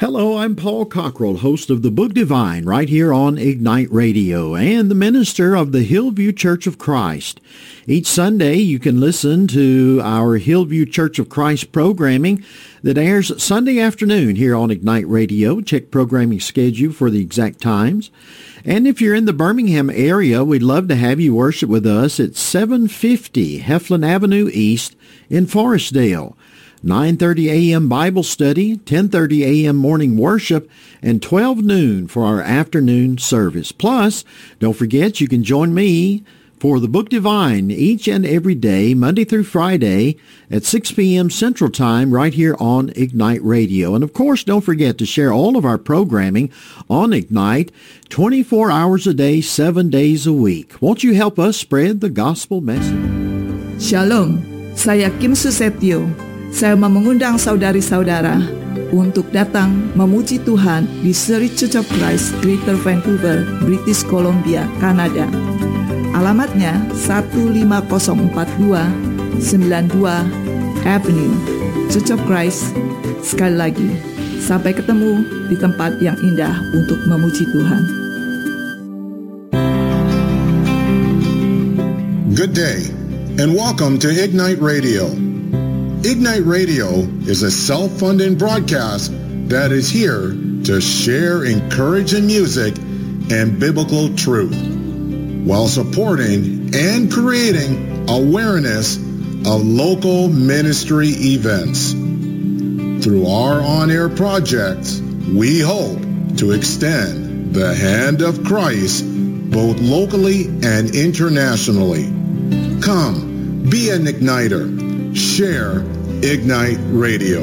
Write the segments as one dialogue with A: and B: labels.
A: Hello, I'm Paul Cockrell, host of the Book Divine, right here on Ignite Radio, and the minister of the Hillview Church of Christ. Each Sunday, you can listen to our Hillview Church of Christ programming that airs Sunday afternoon here on Ignite Radio. Check programming schedule for the exact times. And if you're in the Birmingham area, we'd love to have you worship with us at 750 Heflin Avenue East in Forestdale. 9:30 a.m. Bible study, 10:30 a.m. morning worship, and 12 noon for our afternoon service. Plus, don't forget you can join me for the Book Divine each and every day, Monday through Friday at 6 p.m. Central Time right here on Ignite Radio. And of course, don't forget to share all of our programming on Ignite 24 hours a day, 7 days a week. Won't you help us spread the gospel message?
B: Shalom, saya Kim Susetio. Saya mengundang saudari-saudara untuk datang memuji Tuhan di Seri Church of Christ, Greater Vancouver, British Columbia, Kanada. Alamatnya 15042 92 Avenue, Church of Christ. Sekali lagi, sampai ketemu di tempat yang indah untuk memuji Tuhan.
C: Good day, and welcome to Ignite Radio. Ignite Radio is a self-funded broadcast that is here to share encouraging music and biblical truth while supporting and creating awareness of local ministry events. Through our on-air projects, we hope to extend the hand of Christ both locally and internationally. Come, be an igniter. Share Ignite Radio.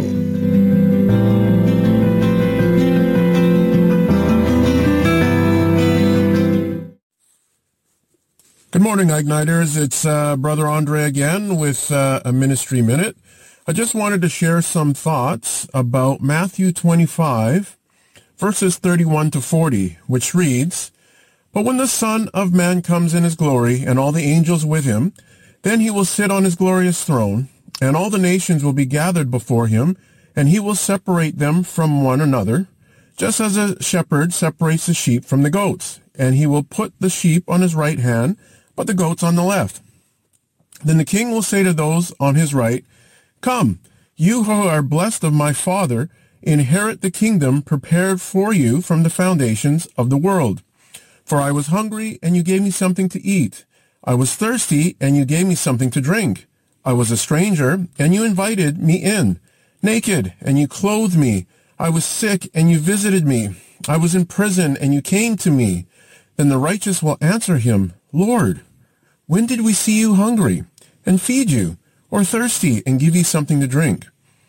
D: Good morning, Igniters. It's Brother Andre again with a Ministry Minute. I just wanted to share some thoughts about Matthew 25, verses 31 to 40, which reads, "But when the Son of Man comes in his glory, and all the angels with him, then he will sit on his glorious throne, and all the nations will be gathered before him, and he will separate them from one another, just as a shepherd separates the sheep from the goats. And he will put the sheep on his right hand, but the goats on the left. Then the king will say to those on his right, 'Come, you who are blessed of my Father, inherit the kingdom prepared for you from the foundations of the world. For I was hungry, and you gave me something to eat. I was thirsty, and you gave me something to drink. I was a stranger, and you invited me in. Naked, and you clothed me. I was sick, and you visited me. I was in prison, and you came to me.' Then the righteous will answer him, 'Lord, when did we see you hungry, and feed you, or thirsty, and give you something to drink?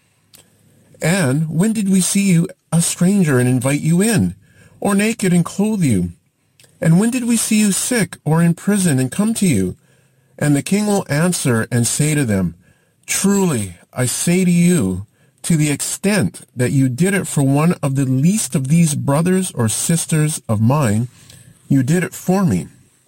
D: And when did we see you a stranger, and invite you in, or naked, and clothe you? And when did we see you sick, or in prison, and come to you?' And the king will answer and say to them, 'Truly, I say to you, to the extent that you did it for one of the least of these brothers or sisters of mine, you did it for me.'"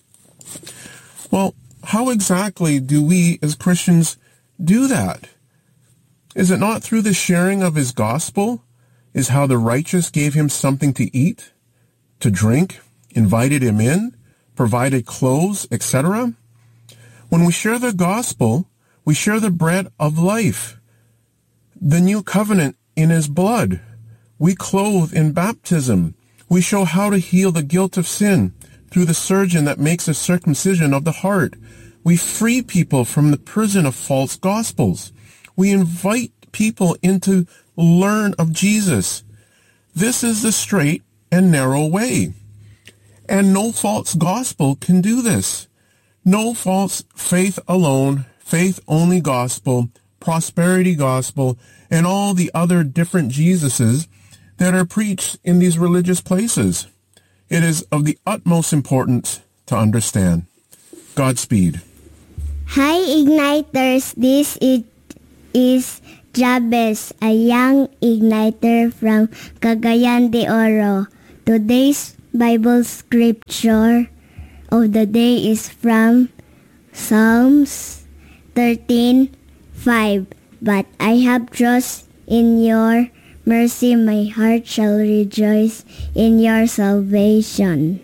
D: Well, how exactly do we as Christians do that? Is it not through the sharing of his gospel? Is how the righteous gave him something to eat, to drink, invited him in, provided clothes, etc.? When we share the gospel, we share the bread of life, the new covenant in his blood. We clothe in baptism. We show how to heal the guilt of sin through the surgeon that makes a circumcision of the heart. We free people from the prison of false gospels. We invite people in to learn of Jesus. This is the straight and narrow way. And no false gospel can do this. No false faith alone, faith-only gospel, prosperity gospel, and all the other different Jesuses that are preached in these religious places. It is of the utmost importance to understand. Godspeed.
E: Hi, Igniters. This is Jabez, a young igniter from Cagayan de Oro. Today's Bible scripture of the day is from Psalms 13:5. But I have trust in your mercy, my heart shall rejoice in your salvation.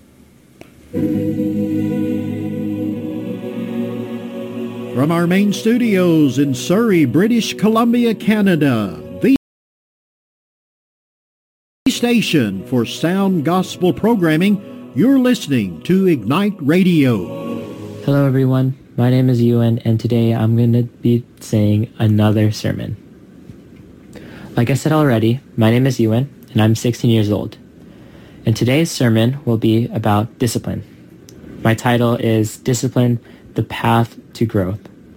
A: From our main studios in Surrey, British Columbia, Canada, the station for sound gospel programming, you're listening to Ignite Radio.
F: Hello everyone, my name is Ewan and today I'm going to be saying another sermon. Like I said already, my name is Ewan and I'm 16 years old. And today's sermon will be about discipline. My title is Discipline, the Path to Growth.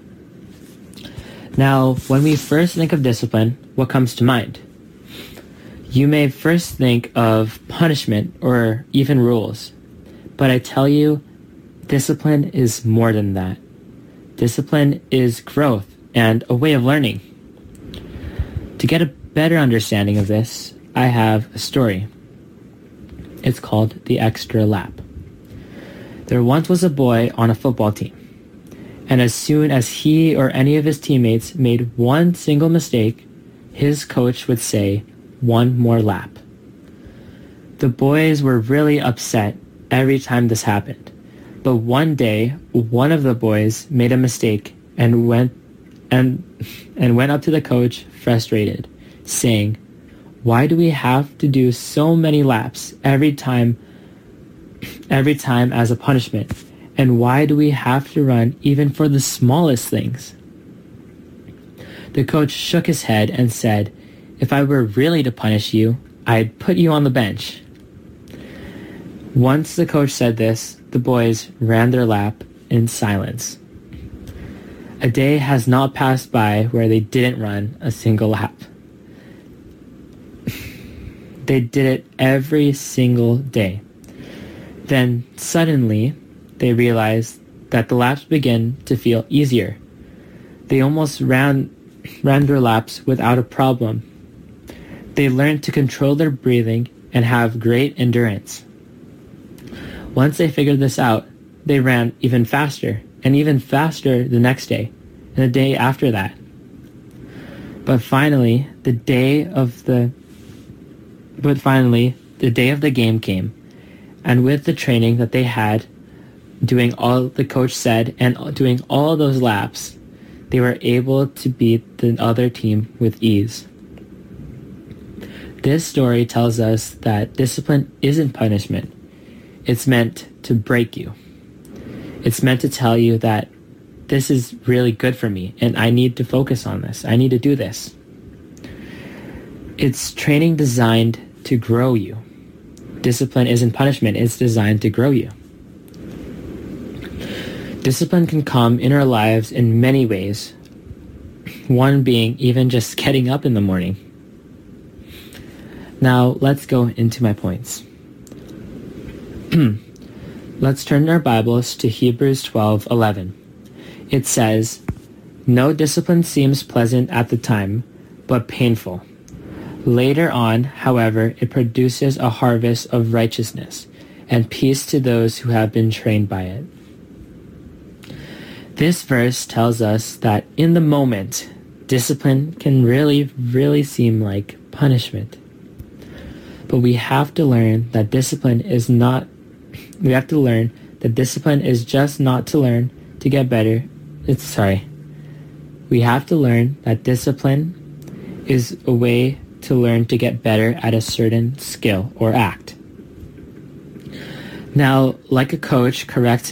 F: Now, when we first think of discipline, what comes to mind? You may first think of punishment or even rules. But I tell you, discipline is more than that. Discipline is growth and a way of learning. To get a better understanding of this, I have a story. It's called The Extra Lap. There once was a boy on a football team, and as soon as he or any of his teammates made one single mistake, his coach would say, "One more lap." The boys were really upset every time this happened, but one day, one of the boys made a mistake and went up to the coach frustrated, saying, "Why do we have to do so many laps every time as a punishment? And why do we have to run even for the smallest things?" The coach shook his head and said, "If I were really to punish you, I'd put you on the bench." Once the coach said this, the boys ran their lap in silence. A day has not passed by where they didn't run a single lap. They did it every single day. Then suddenly, they realized that the laps began to feel easier. They almost ran their laps without a problem. They learned to control their breathing and have great endurance. Once they figured this out, they ran even faster, and even faster the next day, and the day after that. But finally, the day of the game came, and with the training that they had, doing all the coach said and doing all those laps, they were able to beat the other team with ease. This story tells us that discipline isn't punishment. It's meant to break you. It's meant to tell you that this is really good for me and I need to focus on this. I need to do this. It's training designed to grow you. Discipline isn't punishment. It's designed to grow you. Discipline can come in our lives in many ways. One being even just getting up in the morning. Now, let's go into my points. Let's turn our Bibles to Hebrews 12:11. It says, "No discipline seems pleasant at the time, but painful. Later on, however, it produces a harvest of righteousness and peace to those who have been trained by it." This verse tells us that in the moment, discipline can really seem like punishment. But we have to learn that discipline is just not to learn to get better. We have to learn that discipline is a way to learn to get better at a certain skill or act. Now, like a coach corrects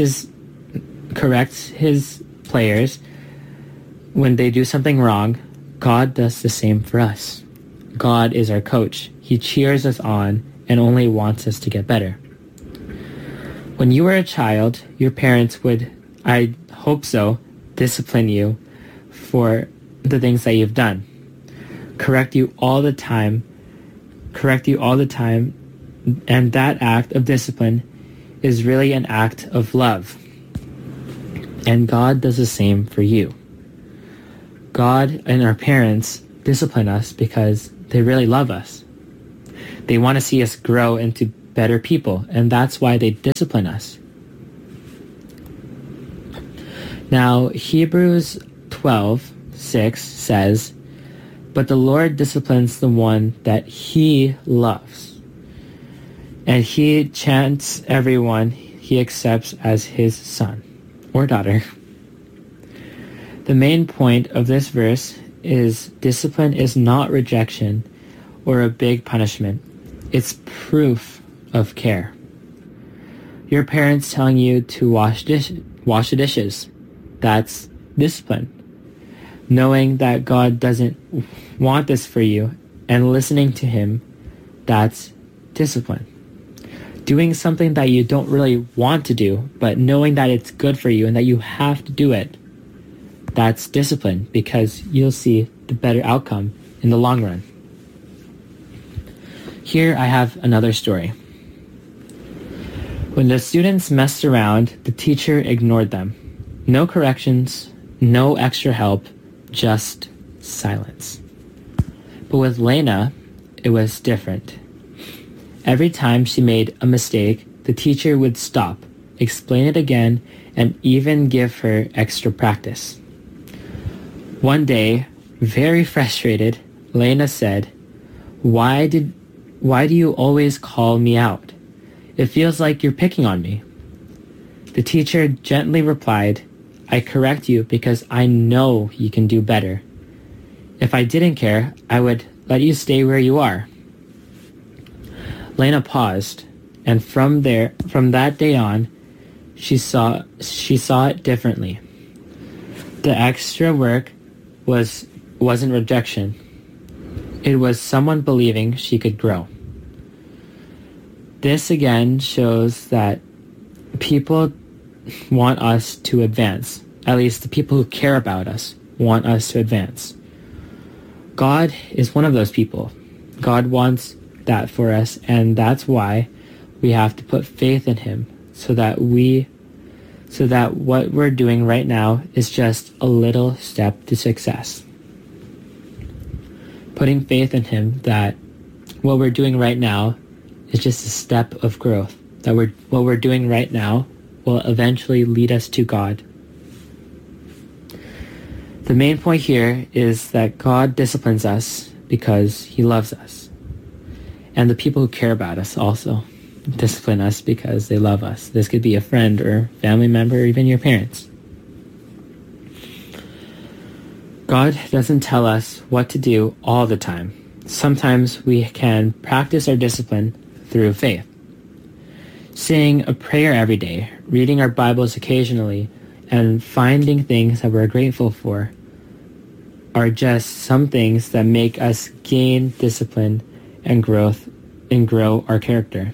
F: his players when they do something wrong, God does the same for us. God is our coach. He cheers us on and only wants us to get better. When you were a child, your parents would, I hope so, discipline you for the things that you've done. Correct you all the time, and that act of discipline is really an act of love. And God does the same for you. God and our parents discipline us because they really love us. They want to see us grow into better people, and that's why they discipline us. Now, Hebrews 12:6 says, But the Lord disciplines the one that he loves, and he chants everyone he accepts as his son or daughter. The main point of this verse is discipline is not rejection or a big punishment. It's proof of care. Your parents telling you to wash the dishes. That's discipline. Knowing that God doesn't want this for you and listening to him, that's discipline. Doing something that you don't really want to do, but knowing that it's good for you and that you have to do it, that's discipline, because you'll see the better outcome in the long run. Here I have another story. When the students messed around, the teacher ignored them. No corrections, no extra help, just silence. But with Lena, it was different. Every time she made a mistake, the teacher would stop, explain it again, and even give her extra practice. One day, very frustrated, Lena said, Why do you always call me out? It feels like you're picking on me." The teacher gently replied, "I correct you because I know you can do better. If I didn't care, I would let you stay where you are." Lena paused, and from that day on, she saw it differently. The extra work wasn't rejection. It was someone believing she could grow. This again shows that people want us to advance. At least the people who care about us want us to advance. God is one of those people. God wants that for us, and that's why we have to put faith in him so that what we're doing right now is just a little step to success. Putting faith in him that what we're doing right now is just a step of growth, that what we're doing right now will eventually lead us to God. The main point here is that God disciplines us because he loves us. And the people who care about us also discipline us because they love us. This could be a friend or family member or even your parents. God doesn't tell us what to do all the time. Sometimes we can practice our discipline through faith. Saying a prayer every day, reading our Bibles occasionally, and finding things that we're grateful for are just some things that make us gain discipline and grow our character.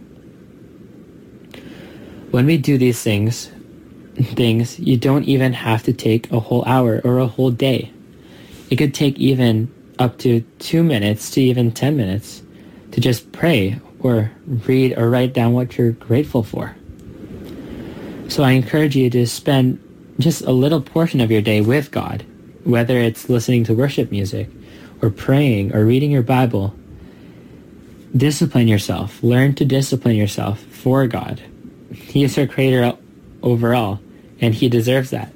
F: When we do these things, you don't even have to take a whole hour or a whole day. It could take even up to 2 minutes to even 10 minutes to just pray or read or write down what you're grateful for. So I encourage you to spend just a little portion of your day with God, whether it's listening to worship music or praying or reading your Bible. Discipline yourself. Learn to discipline yourself for God. He is our creator overall, and he deserves that.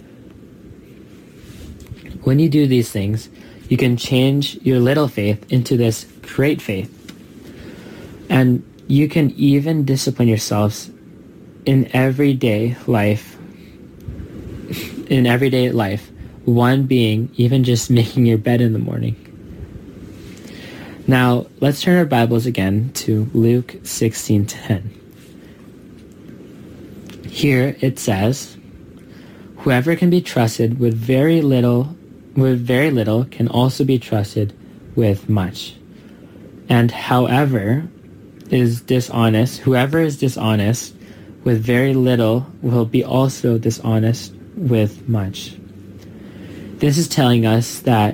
F: When you do these things, you can change your little faith into this great faith. And you can even discipline yourselves in everyday life. One being even just making your bed in the morning. Now, let's turn our Bibles again to Luke 16:10. Here it says, "Whoever can be trusted with very little can also be trusted with much. And whoever is dishonest with very little will be also dishonest with much." This is telling us that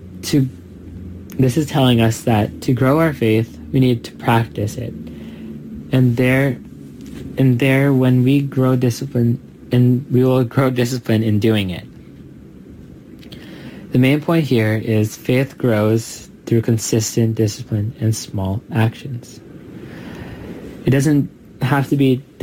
F: to grow our faith, we need to practice it. And there when we grow discipline, and we will grow discipline in doing it. The main point here is faith grows through consistent discipline and small actions. It doesn't have to be